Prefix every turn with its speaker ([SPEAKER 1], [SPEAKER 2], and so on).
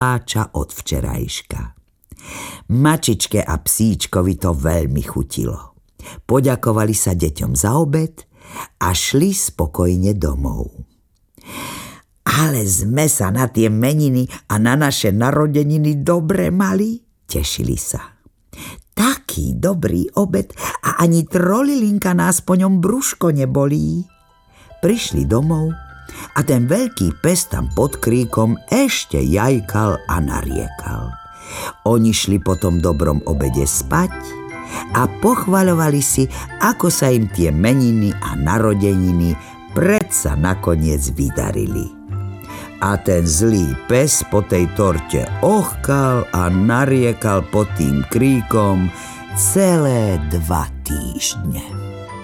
[SPEAKER 1] koláča od včerajška. Mačičke a psíčkovi to veľmi chutilo. Poďakovali sa deťom za obed a šli spokojne domov. Ale sme sa na tie meniny a na naše narodeniny dobre mali, tešili sa. Taký dobrý obed a ani trolilinka nás po ňom brúško nebolí. Prišli domov a ten veľký pes tam pod kríkom ešte jajkal a nariekal. Oni šli po tom dobrom obede spať a pochvaľovali si, ako sa im tie meniny a narodeniny predsa nakoniec vydarili. A ten zlý pes po tej torte ochkal a nariekal pod tým kríkom celé 2 týždne.